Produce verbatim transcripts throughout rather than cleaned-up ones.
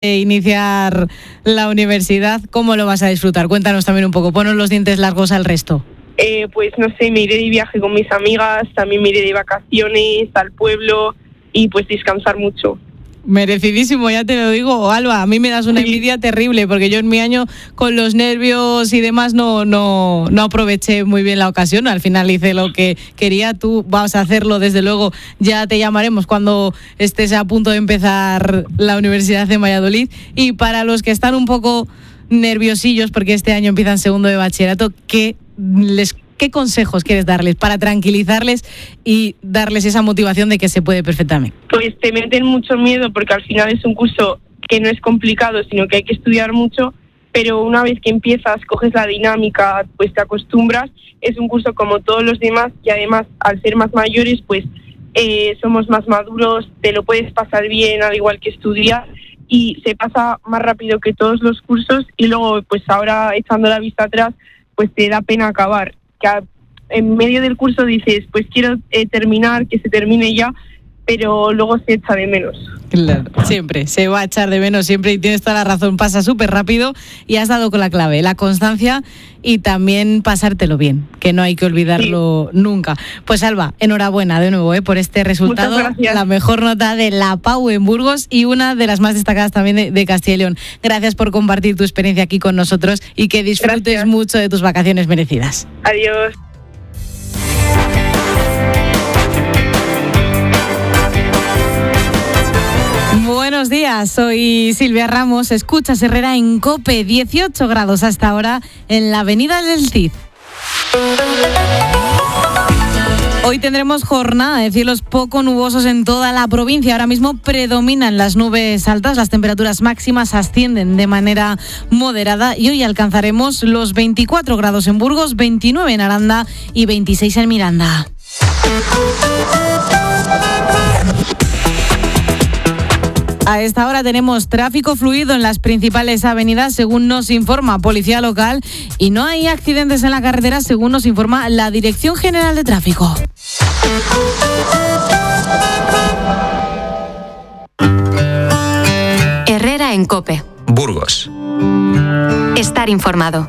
iniciar la universidad, ¿cómo lo vas a disfrutar? Cuéntanos también un poco, ponos los dientes largos al resto. Eh, pues no sé, me iré de viaje con mis amigas, también me iré de vacaciones al pueblo y pues descansar mucho. Merecidísimo, ya te lo digo, Alba, a mí me das una envidia terrible porque yo en mi año con los nervios y demás no, no, no aproveché muy bien la ocasión, al final hice lo que quería, tú vas a hacerlo desde luego, ya te llamaremos cuando estés a punto de empezar la universidad en Valladolid. Y para los que están un poco nerviosillos porque este año empiezan segundo de bachillerato, ¿qué les ¿Qué consejos quieres darles para tranquilizarles y darles esa motivación de que se puede perfectamente? Pues te meten mucho miedo porque al final es un curso que no es complicado, sino que hay que estudiar mucho, pero una vez que empiezas, coges la dinámica, pues te acostumbras. Es un curso como todos los demás y además al ser más mayores, pues eh, somos más maduros, te lo puedes pasar bien al igual que estudiar y se pasa más rápido que todos los cursos y luego pues ahora echando la vista atrás, pues te da pena acabar. Que en medio del curso dices, pues quiero eh, terminar, que se termine ya, pero luego se echa de menos. Claro, siempre, se va a echar de menos siempre y tienes toda la razón, pasa súper rápido y has dado con la clave, la constancia y también pasártelo bien, que no hay que olvidarlo sí. nunca. Pues Alba, enhorabuena de nuevo eh, por este resultado, la mejor nota de la PAU en Burgos y una de las más destacadas también de, de Castilla y León. Gracias por compartir tu experiencia aquí con nosotros y que disfrutes Gracias. mucho de tus vacaciones merecidas. Adiós. Buenos días, soy Silvia Ramos, escuchas Herrera en COPE, dieciocho grados hasta ahora en la avenida del Cid. Hoy tendremos jornada de cielos poco nubosos en toda la provincia. Ahora mismo predominan las nubes altas, las temperaturas máximas ascienden de manera moderada y hoy alcanzaremos los veinticuatro grados en Burgos, veintinueve en Aranda y veintiséis en Miranda. A esta hora tenemos tráfico fluido en las principales avenidas, según nos informa Policía Local, y no hay accidentes en la carretera, según nos informa la Dirección General de Tráfico. Herrera en COPE. Burgos. Estar informado.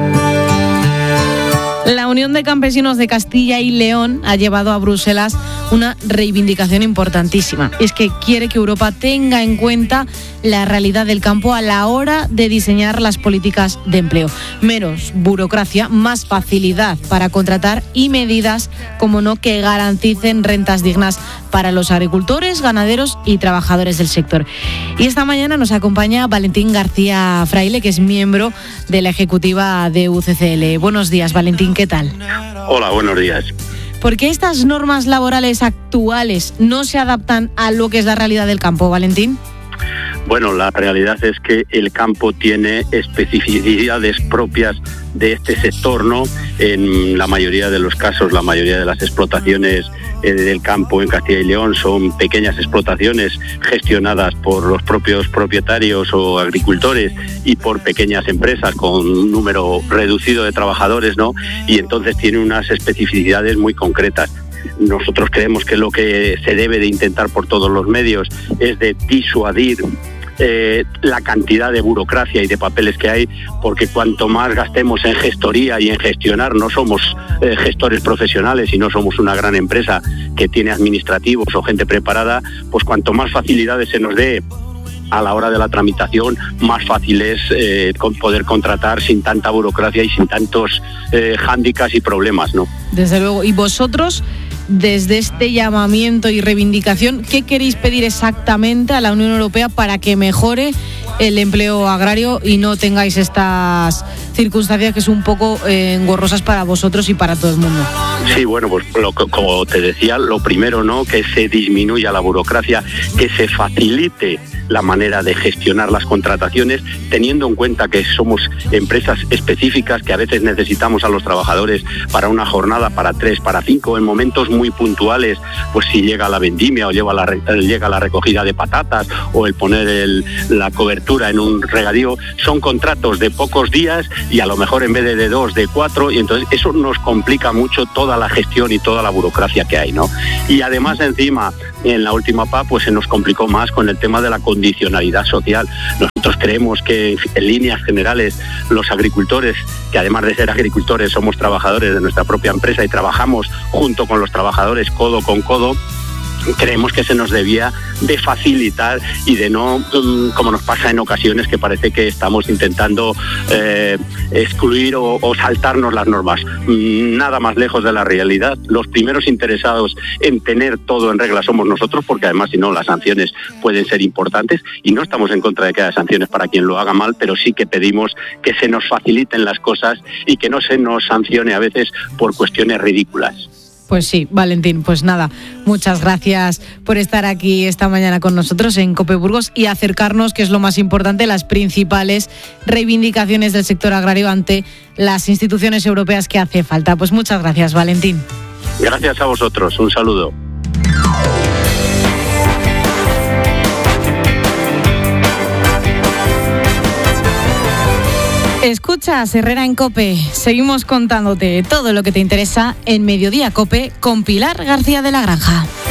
La Unión de Campesinos de Castilla y León ha llevado a Bruselas una reivindicación importantísima. Es que quiere que Europa tenga en cuenta la realidad del campo a la hora de diseñar las políticas de empleo. Menos burocracia, más facilidad para contratar y medidas, como no, que garanticen rentas dignas para los agricultores, ganaderos y trabajadores del sector. Y esta mañana nos acompaña Valentín García Fraile, que es miembro de la ejecutiva de U C C L. Buenos días, Valentín, ¿qué tal? Hola, buenos días. ¿Por qué estas normas laborales actuales no se adaptan a lo que es la realidad del campo, Valentín? Bueno, la realidad es que el campo tiene especificidades propias de este sector, ¿no? En la mayoría de los casos, la mayoría de las explotaciones eh, del campo en Castilla y León son pequeñas explotaciones gestionadas por los propios propietarios o agricultores y por pequeñas empresas con un número reducido de trabajadores, ¿no? Y entonces tiene unas especificidades muy concretas. Nosotros creemos que lo que se debe de intentar por todos los medios es de disuadir eh, la cantidad de burocracia y de papeles que hay, porque cuanto más gastemos en gestoría y en gestionar, no somos eh, gestores profesionales y no somos una gran empresa que tiene administrativos o gente preparada, pues cuanto más facilidades se nos dé a la hora de la tramitación, más fácil es eh, poder contratar sin tanta burocracia y sin tantos eh, hándicaps y problemas, ¿no? Desde luego. ¿Y vosotros, desde este llamamiento y reivindicación, qué queréis pedir exactamente a la Unión Europea para que mejore el empleo agrario y no tengáis estas circunstancias que son un poco eh, engorrosas para vosotros y para todo el mundo? Sí, bueno, pues lo, como te decía, lo primero, ¿no?, que se disminuya la burocracia, que se facilite la manera de gestionar las contrataciones, teniendo en cuenta que somos empresas específicas, que a veces necesitamos a los trabajadores para una jornada, para tres, para cinco, en momentos muy puntuales, pues si llega la vendimia o llega la, llega la recogida de patatas o el poner el, la cobertura en un regadío, son contratos de pocos días y a lo mejor en vez de, de dos, de cuatro, y entonces eso nos complica mucho toda la gestión y toda la burocracia que hay, ¿no? Y además encima, en la última P A, pues se nos complicó más con el tema de la condicionalidad social. Nosotros creemos que en líneas generales los agricultores, que además de ser agricultores somos trabajadores de nuestra propia empresa y trabajamos junto con los trabajadores codo con codo, creemos que se nos debía de facilitar y de no, como nos pasa en ocasiones, que parece que estamos intentando eh, excluir o, o saltarnos las normas. Nada más lejos de la realidad. Los primeros interesados en tener todo en regla somos nosotros, porque además si no las sanciones pueden ser importantes, y no estamos en contra de que haya sanciones para quien lo haga mal, pero sí que pedimos que se nos faciliten las cosas y que no se nos sancione a veces por cuestiones ridículas. Pues sí, Valentín, pues nada, muchas gracias por estar aquí esta mañana con nosotros en COPE Burgos y acercarnos, que es lo más importante, las principales reivindicaciones del sector agrario ante las instituciones europeas que hace falta. Pues muchas gracias, Valentín. Gracias a vosotros, un saludo. Escuchas Herrera en COPE. Seguimos contándote todo lo que te interesa en Mediodía COPE con Pilar García de la Granja.